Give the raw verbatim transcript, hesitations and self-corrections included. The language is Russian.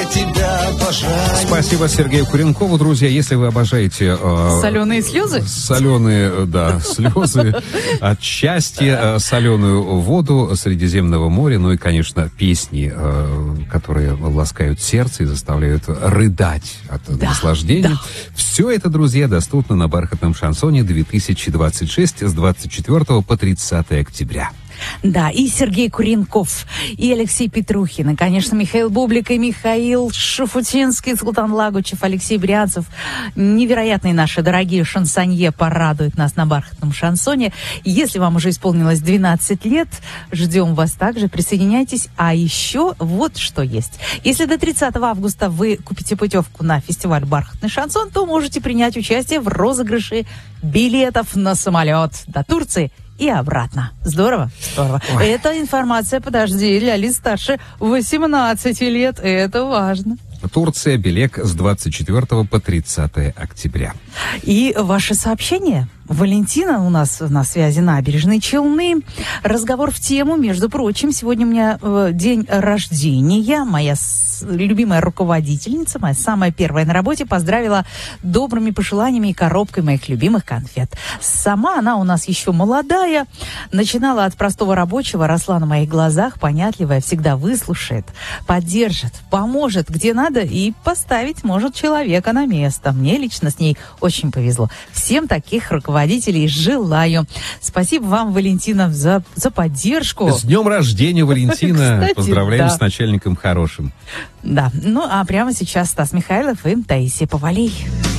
тебя обожаю. Спасибо Сергею Куренкову, друзья. Если вы обожаете... Э, соленые слезы? Соленые, да, слезы от счастья, соленую воду Средиземного моря, ну и, конечно, песни, э, которые ласкают сердце и заставляют рыдать от да, наслаждения. Да. Все это, друзья, доступно на бархатном шансоне две тысячи двадцать шесть с двадцать четвёртого по тридцатое октября. Да, и Сергей Куренков, и Алексей Петрухин, и, конечно, Михаил Бублик, и Михаил Шафутинский, Султан Лагучев, Алексей Брянцев. Невероятные наши дорогие шансонье порадуют нас на бархатном шансоне. Если вам уже исполнилось двенадцать лет, ждем вас также, присоединяйтесь. А еще вот что есть. Если до тридцатого августа вы купите путевку на фестиваль «Бархатный шансон», то можете принять участие в розыгрыше билетов на самолет до Турции и обратно. Здорово? Здорово. Ой. Эта информация, подожди, для лиц старше восемнадцати лет. Это важно. Турция, Белек с двадцать четвёртого по тридцатое октября. И ваши сообщения. Валентина у нас на связи, Набережные Челны. Разговор в тему, между прочим. Сегодня у меня э, день рождения. Моя с, любимая руководительница, моя самая первая на работе, поздравила добрыми пожеланиями и коробкой моих любимых конфет. Сама она у нас еще молодая. Начинала от простого рабочего, росла на моих глазах, понятливая, всегда выслушает, поддержит, поможет, где надо, и поставить может человека на место. Мне лично с ней очень повезло. Всем таких руководителей Водителей желаю. Спасибо вам, Валентина, за, за поддержку. С днем рождения, Валентина. Кстати, поздравляем да. с начальником хорошим. Да. Ну, а прямо сейчас Стас Михайлов и Таисия Повалий.